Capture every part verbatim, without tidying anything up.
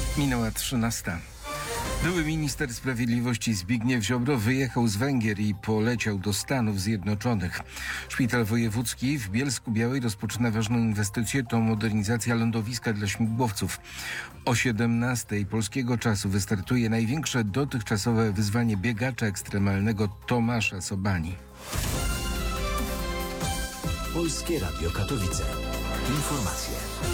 Minęła trzynasta. Były minister sprawiedliwości Zbigniew Ziobro wyjechał z Węgier i poleciał do Stanów Zjednoczonych. Szpital wojewódzki w Bielsku-Białej rozpoczyna ważną inwestycję. To modernizacja lądowiska dla śmigłowców. O siedemnastej polskiego czasu wystartuje największe dotychczasowe wyzwanie biegacza ekstremalnego Tomasza Sobani. Polskie Radio Katowice. Informacje.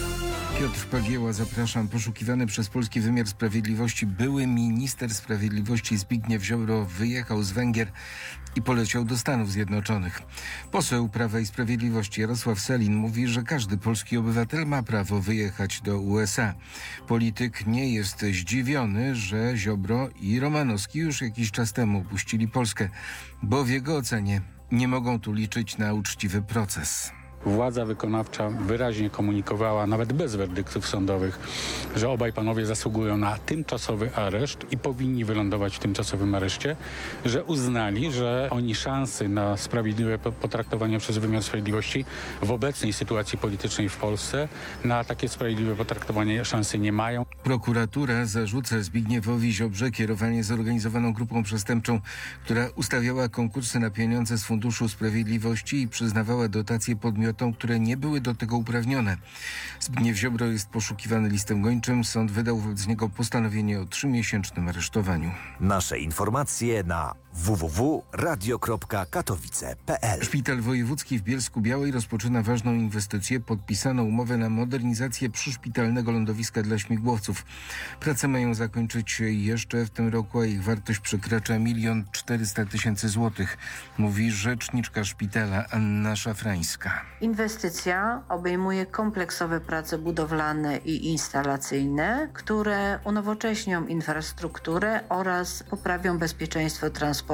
Piotr Pagieła, zapraszam. Poszukiwany przez polski wymiar sprawiedliwości były minister sprawiedliwości Zbigniew Ziobro wyjechał z Węgier i poleciał do Stanów Zjednoczonych. Poseł Prawa i Sprawiedliwości Jarosław Sellin mówi, że każdy polski obywatel ma prawo wyjechać do U S A. Polityk nie jest zdziwiony, że Ziobro i Romanowski już jakiś czas temu opuścili Polskę, bo w jego ocenie nie mogą tu liczyć na uczciwy proces. Władza wykonawcza wyraźnie komunikowała, nawet bez werdyktów sądowych, że obaj panowie zasługują na tymczasowy areszt i powinni wylądować w tymczasowym areszcie, że uznali, że oni szansy na sprawiedliwe potraktowanie przez wymiar sprawiedliwości w obecnej sytuacji politycznej w Polsce na takie sprawiedliwe potraktowanie szansy nie mają. Prokuratura zarzuca Zbigniewowi Ziobrze kierowanie zorganizowaną grupą przestępczą, która ustawiała konkursy na pieniądze z Funduszu Sprawiedliwości i przyznawała dotacje podmiotom, które nie były do tego uprawnione. Zbigniew Ziobro jest poszukiwany listem gończym. Sąd wydał wobec niego postanowienie o trzymiesięcznym aresztowaniu. Nasze informacje na w w w kropka radio kropka katowice kropka p l. Szpital wojewódzki w Bielsku-Białej rozpoczyna ważną inwestycję. Podpisano umowę na modernizację przyszpitalnego lądowiska dla śmigłowców. Prace mają zakończyć jeszcze w tym roku, a ich wartość przekracza milion czterysta tysięcy złotych, mówi rzeczniczka szpitala Anna Szafrańska. Inwestycja obejmuje kompleksowe prace budowlane i instalacyjne, które unowocześnią infrastrukturę oraz poprawią bezpieczeństwo transportu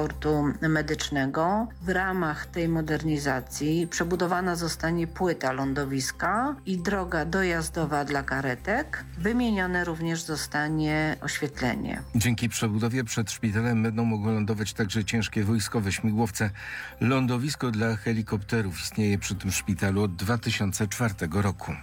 medycznego. W ramach tej modernizacji przebudowana zostanie płyta lądowiska i droga dojazdowa dla karetek. Wymienione również zostanie oświetlenie. Dzięki przebudowie przed szpitalem będą mogły lądować także ciężkie wojskowe śmigłowce. Lądowisko dla helikopterów istnieje przy tym szpitalu od dwa tysiące czwartego roku.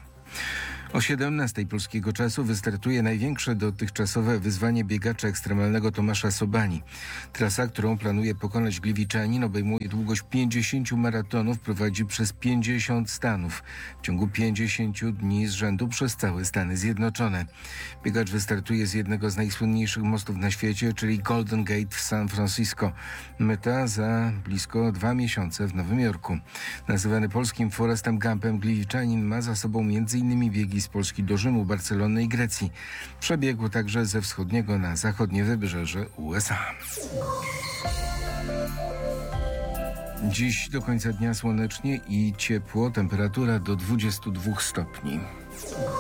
O siedemnastej polskiego czasu wystartuje największe dotychczasowe wyzwanie biegacza ekstremalnego Tomasza Sobani. Trasa, którą planuje pokonać Gliwiczanin, obejmuje długość pięćdziesięciu maratonów, prowadzi przez pięćdziesiąt stanów w ciągu pięćdziesięciu dni z rzędu przez całe Stany Zjednoczone. Biegacz wystartuje z jednego z najsłynniejszych mostów na świecie, czyli Golden Gate w San Francisco. Meta za blisko dwa miesiące w Nowym Jorku. Nazywany polskim Forrestem Gumpem, Gliwiczanin ma za sobą między innymi biegi z Polski do Rzymu, Barcelony i Grecji. Przebiegł także ze wschodniego na zachodnie wybrzeże U S A. Dziś do końca dnia słonecznie i ciepło, temperatura do dwudziestu dwóch stopni.